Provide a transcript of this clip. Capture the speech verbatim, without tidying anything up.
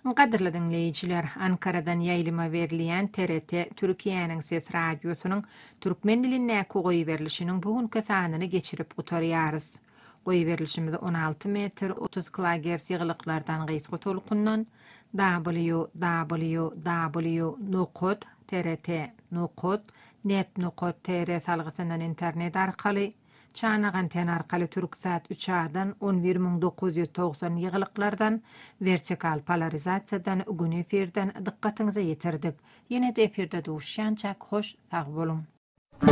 Qadirli dinleyijiler, Ankara'dan ýaýlyma berilýän T R T Türkiýe'niň Ses radiosynyň türkmen diline goýy berilişiniň bugünkü sanyny geçirip gutarýarys. Goýy berilişimiz on alty metr otuz kilohertz ýygylyklardan gysga tolkundan w w w nokta t r t nokta net nokta t r salgysyndan internet arkaly çanak anten arkaly Türksat üç A-dan on bir min dokuz ýüz togsan ýygylyklardan vertikal polarizasiýadan gün efirden dikkatiňize ýetirdik. Ýene de efirde duşýançak hoş sag bolun.